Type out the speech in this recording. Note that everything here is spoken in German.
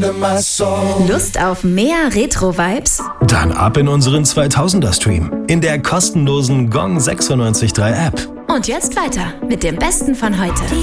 under my soul. Lust auf mehr Retro-Vibes? Dann ab in unseren 2000er-Stream in der kostenlosen Gong 96.3 App. Und jetzt weiter mit dem Besten von heute.